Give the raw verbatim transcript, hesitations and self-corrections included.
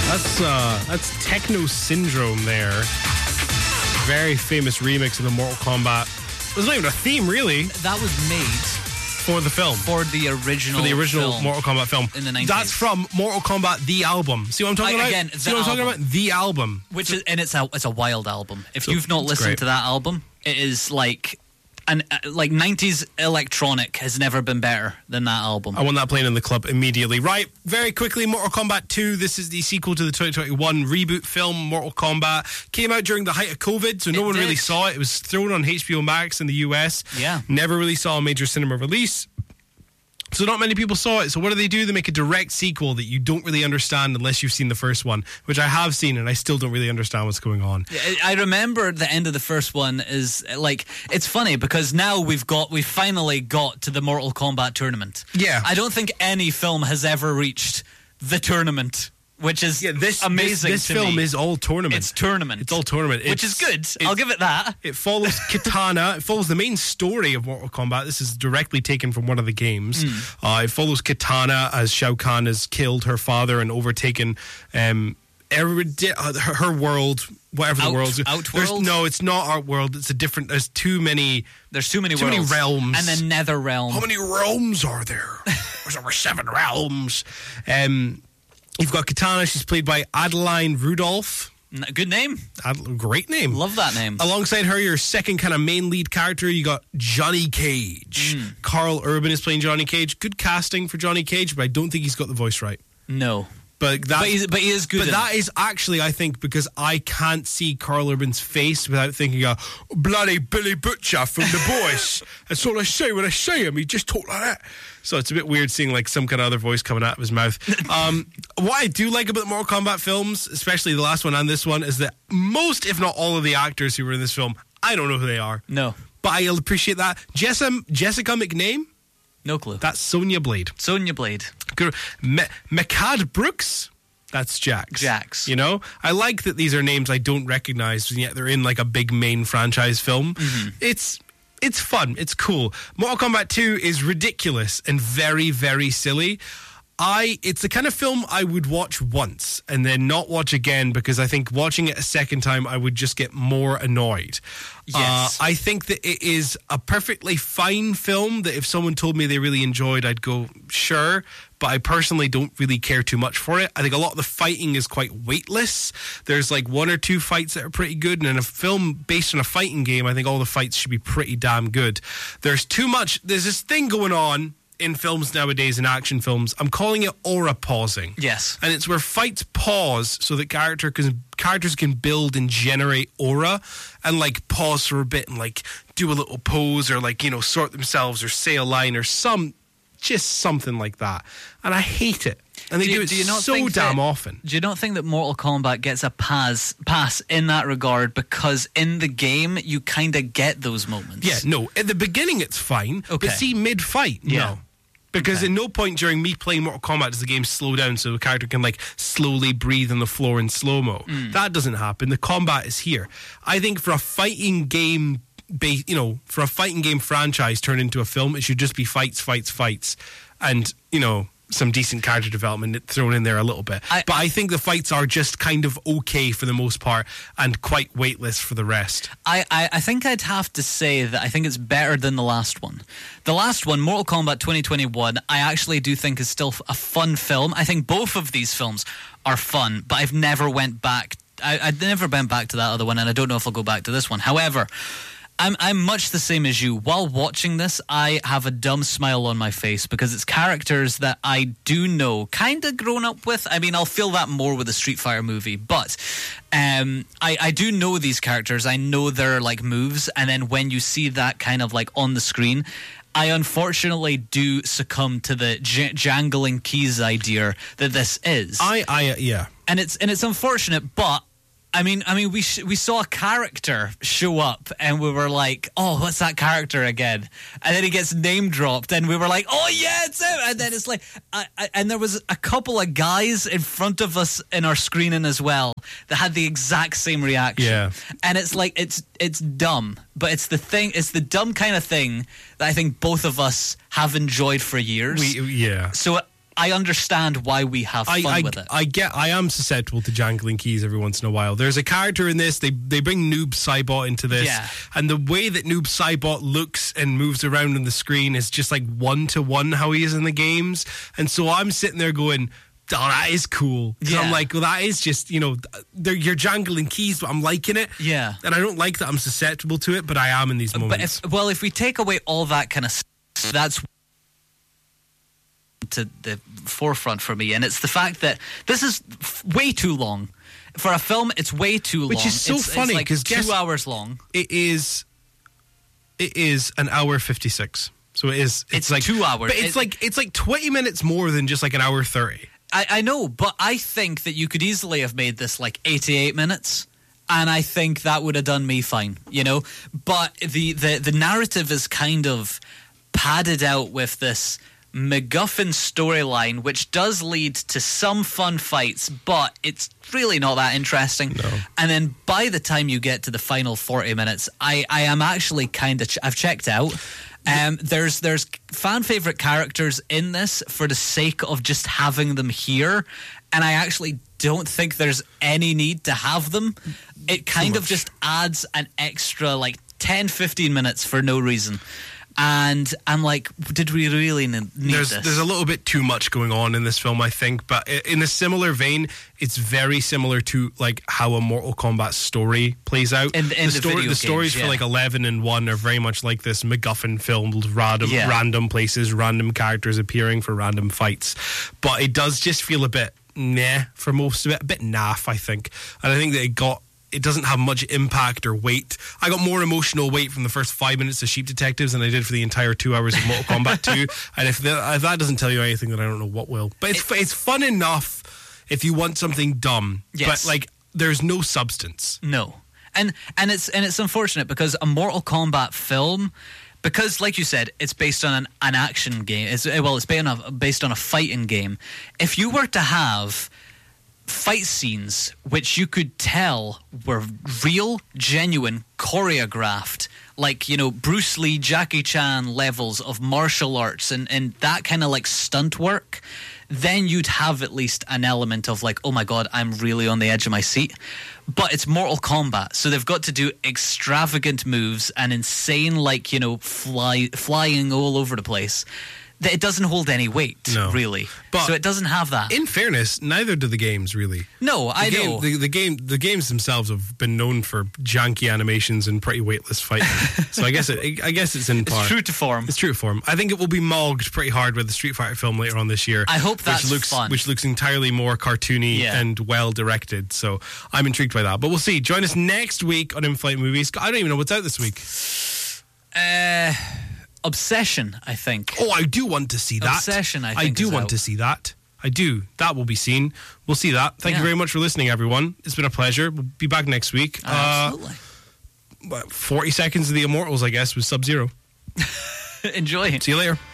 That's uh, that's Techno Syndrome there. Very famous remix of the Mortal Kombat. It was not even a theme, really. That was made for the film. For the original For the original film Mortal Kombat film. In the nineties. That's from Mortal Kombat, the album. See what I'm talking I, about? Again, See what I'm talking album. about? The album. Which is, and it's a, it's a wild album. If So, you've not it's listened great. to that album, it is like... And uh, like nineties electronic has never been better than that album. I want that playing in the club immediately. Right, very quickly, Mortal Kombat two. This is the sequel to the twenty twenty-one reboot film, Mortal Kombat. Came out during the height of COVID, so no It one did. really saw it. It was thrown on H B O Max in the U S. Yeah. Never really saw a major cinema release. So not many people saw it. So what do they do? They make a direct sequel that you don't really understand unless you've seen the first one, which I have seen, and I still don't really understand what's going on. I remember the end of the first one is like, it's funny because now we've got, we finally got to the Mortal Kombat tournament. Yeah. I don't think any film has ever reached the tournament, which is Yeah, this amazing. This, this to film me. is all tournament. It's tournament. It's all tournament. Which It's- is good. I'll it's- give it that. It follows Kitana. It follows the main story of Mortal Kombat. This is directly taken from one of the games. Hmm. Uh, it follows Kitana as Shao Kahn has killed her father and overtaken um, every, uh, her, her world, whatever Out- the world's. There's- Outworld? No, it's not our world. It's a different. There's too many. There's too many Too many worlds. realms. And then Nether Realm. How many realms are there? There's over seven realms. Um, you've got Kitana. She's played by Adeline Rudolph. N- Good name. Ad- great name. Love that name. Alongside her, your second kind of main lead character, you got Johnny Cage. Mm. Carl Urban is playing Johnny Cage. Good casting for Johnny Cage, but I don't think he's got the voice right. No. But that, But, he's, but he is good but in that it. is actually, I think, because I can't see Carl Urban's face without thinking, uh, bloody Billy Butcher from The Boys. That's all I say when I say him. He just talk like that. So it's a bit weird seeing like some kind of other voice coming out of his mouth. Um, what I do like about the Mortal Kombat films, especially the last one and this one, is that most, if not all of the actors who were in this film, I don't know who they are. No. But I appreciate that. Jessica, Jessica McName, No clue. that's Sonya Blade. Sonya Blade. Good. Me- Mekad Brooks, that's Jax. Jax. You know, I like that these are names I don't recognize, and yet they're in like a big main franchise film. Mm-hmm. It's it's fun. It's cool. Mortal Kombat two is ridiculous and very, very silly. I it's the kind of film I would watch once and then not watch again, because I think watching it a second time I would just get more annoyed. Yes. Uh, I think that it is a perfectly fine film that if someone told me they really enjoyed, I'd go, sure. But I personally don't really care too much for it. I think a lot of the fighting is quite weightless. There's like one or two fights that are pretty good. And in a film based on a fighting game, I think all the fights should be pretty damn good. There's too much. There's this thing going on in films nowadays, in action films. I'm calling it aura pausing. Yes. And it's where fights pause so that character can, characters can build and generate aura and like pause for a bit and like do a little pose or like, you know, sort themselves or say a line or some, just something like that. And I hate it. And they do, you- it you not so think damn that- often. Do you not think that Mortal Kombat gets a pass pass in that regard because in the game you kind of get those moments? Yeah, no. At the beginning, it's fine. Okay. But see, mid-fight, Yeah. no. Because Okay. at no point during me playing Mortal Kombat does the game slow down so the character can like slowly breathe on the floor in slow-mo. Mm. That doesn't happen. The combat is here. I think for a fighting game, ba- you know, for a fighting game franchise turned into a film, it should just be fights, fights, fights. And, you know, some decent character development thrown in there a little bit. I- but I think the fights are just kind of okay for the most part and quite weightless for the rest. I, I, I think I'd have to say that I think it's better than the last one. The last one, Mortal Kombat twenty twenty-one, I actually do think is still a fun film. I think both of these films are fun, but I've never went back. I, I've never been back to that other one, and I don't know if I'll go back to this one. However, I'm I'm much the same as you. While watching this, I have a dumb smile on my face because it's characters that I do know, kind of grown up with. I mean, I'll feel that more with the Street Fighter movie, but um, I, I do know these characters. I know their like moves, and then when you see that kind of like on the screen, I unfortunately do succumb to the j- jangling keys idea that this is. I, I, yeah. and it's and it's unfortunate, but I mean, I mean, we sh- we saw a character show up, and we were like, "Oh, what's that character again?" And then he gets name dropped, and we were like, "Oh yeah, it's him!" And then it's like, I, I, and there was a couple of guys in front of us in our screening as well that had the exact same reaction. Yeah. And it's like it's it's dumb, but it's the thing, it's the dumb kind of thing that I think both of us have enjoyed for years. We, yeah. So I understand why we have fun I, I, with it. I get. I am susceptible to jangling keys every once in a while. There's a character in this. They they bring Noob Saibot into this, Yeah. and the way that Noob Saibot looks and moves around on the screen is just like one to one how he is in the games. And so I'm sitting there going, "Oh, that is cool." 'Cause Yeah. I'm like, "Well, that is just you know, they're, you're jangling keys, but I'm liking it." Yeah. And I don't like that I'm susceptible to it, but I am in these But moments. if, well, if we take away all that kind of stuff, that's to the forefront for me, and it's the fact that this is f- way too long for a film. It's way too long, Which is so it's, funny, it's like 'cause two guess- hours long. It is. It is an hour fifty-six. So it is. It's, It's like two hours. But it's It- like it's like twenty minutes more than just like an hour thirty. I, I know, but I think that you could easily have made this like eighty-eight minutes, and I think that would have done me fine, you know. But the the the narrative is kind of padded out with this MacGuffin storyline, which does lead to some fun fights, but it's really not that interesting. No. And then by the time you get to the final forty minutes, I, I am actually kind of ch- I've checked out. Um, there's there's fan favorite characters in this for the sake of just having them here, and I actually don't think there's any need to have them. It kind of much. just adds an extra like ten, fifteen minutes for no reason. And I'm like, did we really ne- need There's this? there's a little bit too much going on in this film, I think. But i- in a similar vein, it's very similar to like how a Mortal Kombat story plays out. In- in the story, video the stories games, for yeah. like eleven and one are very much like this MacGuffin filmed random Yeah. random places, random characters appearing for random fights. But it does just feel a bit nah for most of it, a bit naff, I think. And I think that it got. It doesn't have much impact or weight. I got more emotional weight from the first five minutes of Sheep Detectives than I did for the entire two hours of Mortal Kombat two. And if, the, if that doesn't tell you anything, then I don't know what will. But it's it's fun enough if you want something dumb. Yes. But like, there's no substance. No, and and it's and it's unfortunate because a Mortal Kombat film, because like you said, it's based on an, an action game. It's, well, it's based on a, based on a fighting game. If you were to have fight scenes which you could tell were real, genuine, choreographed, like, you know, Bruce Lee, Jackie Chan levels of martial arts and, and that kind of like stunt work, then you'd have at least an element of like, oh my God, I'm really on the edge of my seat. But it's Mortal Kombat, so they've got to do extravagant moves and insane, like, you know, fly flying all over the place. That it doesn't hold any weight, No. really. But so it doesn't have that. In fairness, neither do the games really. no, The I game, know. The, the game, the games themselves have been known for janky animations and pretty weightless fighting. So I guess it, I guess it's in it's par. true to form. It's true to form. I think it will be mogged pretty hard with the Street Fighter film later on this year. I hope that's which looks, fun. Which looks entirely more cartoony Yeah. and well directed. So I'm intrigued by that. But we'll see. Join us next week on In-Flight Movies. I don't even know what's out this week. Uh, Obsession, I think. Oh, I do want to see that. Obsession, I think, do is want out. to see that. I do. That will be seen. We'll see that. Thank you Yeah. very much for listening, everyone. It's been a pleasure. We'll be back next week. Absolutely. Uh, forty seconds of the Immortals, I guess, with Sub-Zero. Enjoy. See you later.